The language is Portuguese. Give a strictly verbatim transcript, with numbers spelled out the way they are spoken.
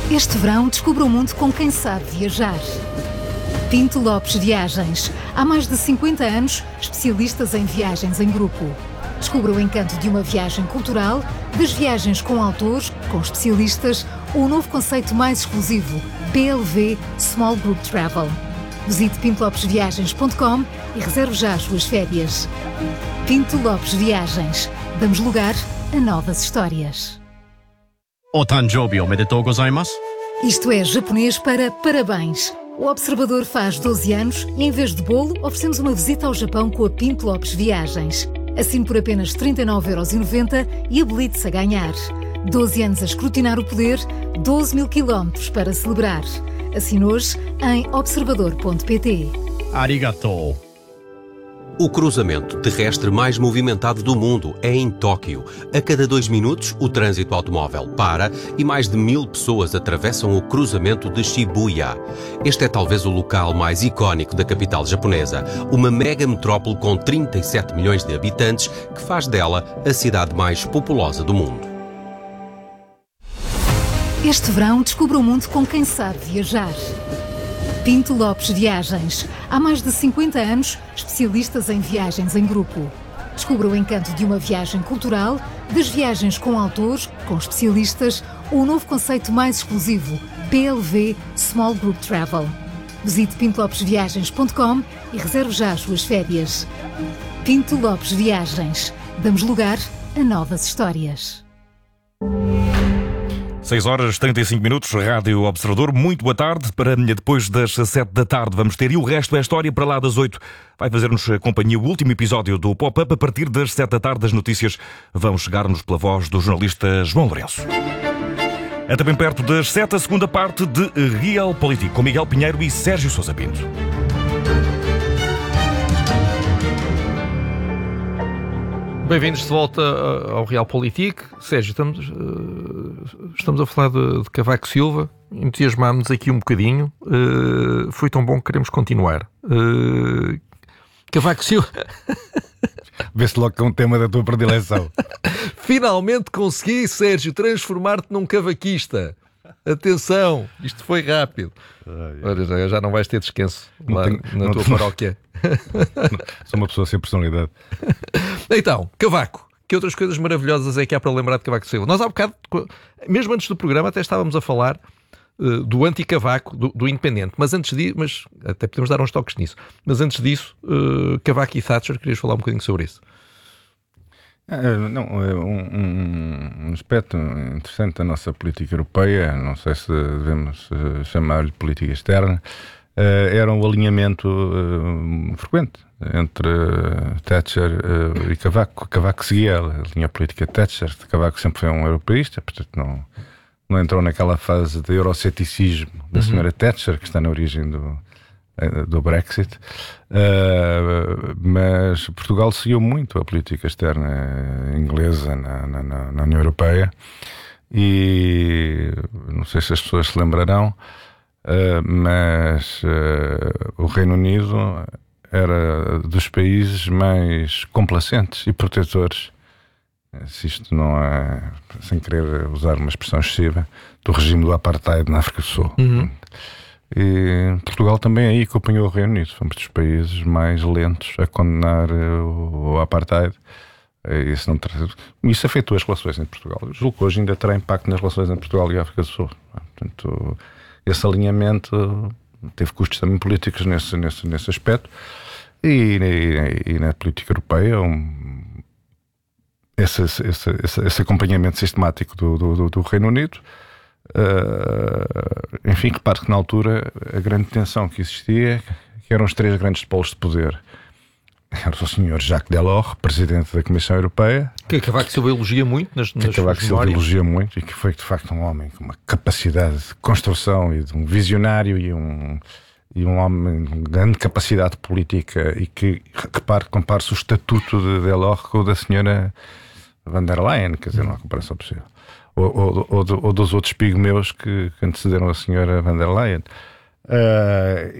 Este verão, descubra o mundo com quem sabe viajar. Pinto Lopes Viagens. Há mais de cinquenta anos, especialistas em viagens em grupo. Descubra o encanto de uma viagem cultural, das viagens com autores, com especialistas ou o novo conceito mais exclusivo, P L V Small Group Travel. Visite pinto lopes viagens ponto com e reserve já as suas férias. Pinto Lopes Viagens. Damos lugar a novas histórias. Otanjobi omedetou gozaimasu? Isto é japonês para parabéns. O Observador faz doze anos e, em vez de bolo, oferecemos uma visita ao Japão com a Pinto Lopes Viagens. Assine por apenas trinta e nove euros e noventa e habilite-se a ganhar. doze anos a escrutinar o poder, doze mil quilómetros para celebrar. Assine hoje em observador ponto pt. Arigatou. O cruzamento terrestre mais movimentado do mundo é em Tóquio. A cada dois minutos, o trânsito automóvel para e mais de mil pessoas atravessam o cruzamento de Shibuya. Este é talvez o local mais icónico da capital japonesa, uma mega metrópole com trinta e sete milhões de habitantes que faz dela a cidade mais populosa do mundo. Este verão, descubra o mundo com quem sabe viajar. Pinto Lopes Viagens. Há mais de cinquenta anos, especialistas em viagens em grupo. Descubra o encanto de uma viagem cultural, das viagens com autores, com especialistas ou o novo conceito mais exclusivo, P L V Small Group Travel. Visite pinto lopes viagens ponto com e reserve já as suas férias. Pinto Lopes Viagens. Damos lugar a novas histórias. seis horas e trinta e cinco minutos, Rádio Observador. Muito boa tarde. Para depois das sete da tarde vamos ter E o Resto é História. Para lá das oito vai fazer-nos companhia o último episódio do Pop-Up. A partir das sete da tarde as notícias vão chegar-nos pela voz do jornalista João Lourenço. É também perto das sete a segunda parte de Realpolitik, com Miguel Pinheiro e Sérgio Sousa Pinto. Bem-vindos de volta ao Realpolitik. Sérgio, estamos, uh, estamos a falar de, de Cavaco Silva. Entusiasmámos aqui um bocadinho. Uh, foi tão bom que queremos continuar. Uh, Cavaco Silva... Vê-se logo que é um tema da tua predileção. Finalmente consegui, Sérgio, transformar-te num cavaquista. Atenção, isto foi rápido. Olha, já, já não vais ter descanso lá tenho, na tua tenho... paróquia. Sou uma pessoa sem personalidade. Então, Cavaco, que outras coisas maravilhosas é que há para lembrar de Cavaco Silva? Nós há bocado, mesmo antes do programa, até estávamos a falar uh, do anti-Cavaco, do, do independente, mas antes disso, mas até podemos dar uns toques nisso, mas antes disso, uh, Cavaco e Thatcher, querias falar um bocadinho sobre isso? Uh, não, um, um aspecto interessante da nossa política europeia, não sei se devemos uh, chamar-lhe política externa, uh, era um alinhamento uh, frequente entre uh, Thatcher uh, e Cavaco. Cavaco seguia a linha política de Thatcher. Cavaco sempre foi um europeísta, portanto não, não entrou naquela fase de euroceticismo da uhum. senhora Thatcher, que está na origem do, do Brexit, uh, mas Portugal seguiu muito a política externa inglesa na, na, na União Europeia e não sei se as pessoas se lembrarão, uh, mas uh, o Reino Unido era dos países mais complacentes e protetores, se isto não é, sem querer usar uma expressão excessiva, do regime do apartheid na África do Sul. Uhum. E Portugal também aí acompanhou o Reino Unido. Fomos dos países mais lentos a condenar o, o apartheid. Isso, não, isso afetou as relações entre Portugal. Eu julgo que hoje ainda terá impacto nas relações entre Portugal e a África do Sul. Portanto, esse alinhamento teve custos também políticos nesse, nesse, nesse aspecto. E, e, e na política europeia, um, esse, esse, esse, esse acompanhamento sistemático do, do, do Reino Unido. Uh, enfim, repare que na altura a grande tensão que existia, que eram os três grandes polos de poder, era o senhor Jacques Delors, presidente da Comissão Europeia, que Cavaco Silva elogia muito nas, nas que Cavaco Silva elogia muito e que foi de facto um homem com uma capacidade de construção e de um visionário e um, e um homem com grande capacidade política, e que, repare, compara-se o estatuto de Delors com o da senhora van der Leyen, quer dizer, não há comparação possível. Ou, ou, ou, ou dos outros pigmeus que, que antecederam a senhora van der Leyen. Uh,